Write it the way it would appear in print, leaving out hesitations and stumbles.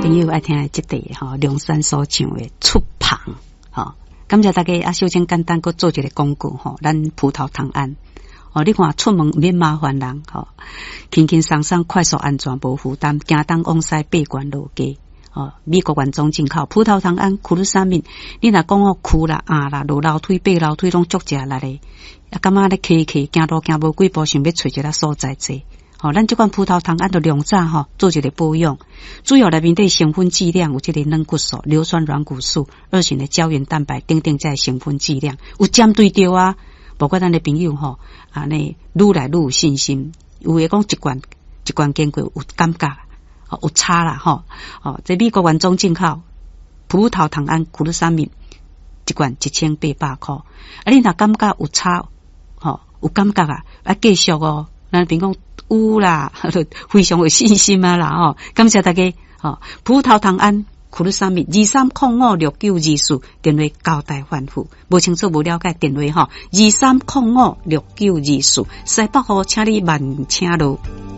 朋友爱听这题哈，梁山所唱的出旁哈，感谢大家啊！首先简单，搁做一个广告哈，咱葡萄糖胺哦，你看出门唔免麻烦人哈，轻轻松松、快速、安全、无负担，行东往西八关路街哦，美国原装进口葡萄糖胺苦鲁沙敏，你若讲哦苦啦、啦、落楼梯、爬楼梯拢足食力咧，啊，感觉咧行路行无几步，想要找一个所在坐。哦，咱这款葡萄糖胺着两早吼做一个保养，主要内面的成分剂量有这个软骨素、硫酸软骨素、二型的胶原蛋白等等这成分剂量有针对着啊。包括咱的朋友吼，安尼愈来愈有信心，有诶讲一罐经过有感觉，哦有差啦吼，哦这美国原装进口葡萄糖胺苦鲁沙敏一罐1800块，啊你若感觉有差，吼有感觉啊，啊继续哦，咱比如讲。有啦，非常有信心啊啦哦！感谢大家哦。葡萄糖胺苦鲁沙敏23056924电话交代反复，无清楚无了解电话哈23056924，西北河请你慢请路。